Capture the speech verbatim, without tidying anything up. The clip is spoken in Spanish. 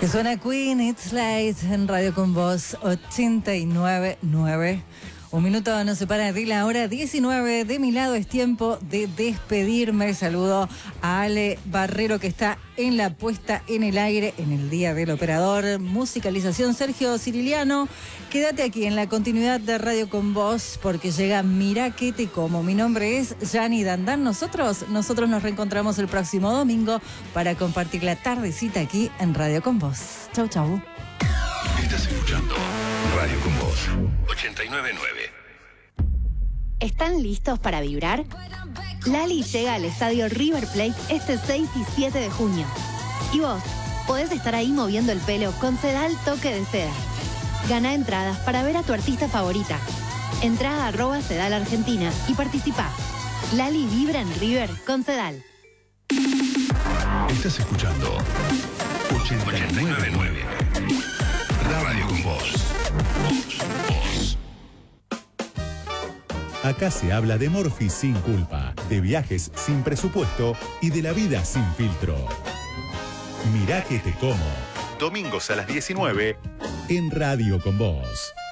Que suena Queen, It's Late en Radio Con Vos ochenta y nueve punto nueve. Un minuto nos separa de la hora diecinueve. De mi lado es tiempo de despedirme. Saludo a Ale Barrero, que está en la puesta en el aire en el Día del Operador. Musicalización Sergio Ciriliano. Quédate aquí en la continuidad de Radio Con Vos, porque llega Mirá que te como. Mi nombre es Yani Dandán. Nosotros, nosotros nos reencontramos el próximo domingo para compartir la tardecita aquí en Radio Con Vos. Chau, chau. Estás escuchando Radio Con Vos ochenta y nueve punto nueve. ¿Están listos para vibrar? Lali llega al estadio River Plate este seis y siete de junio. Y vos podés estar ahí moviendo el pelo con Sedal Toque de Seda. Gana entradas para ver a tu artista favorita. Entrá a arroba Sedal Argentina y participá. Lali vibra en River con Sedal. Estás escuchando ochenta y nueve punto nueve. Radio Con Vos. Vos, vos. Acá se habla de Morphy sin culpa, de viajes sin presupuesto y de la vida sin filtro. Mirá que te como. Domingos a las diecinueve en Radio Con Vos.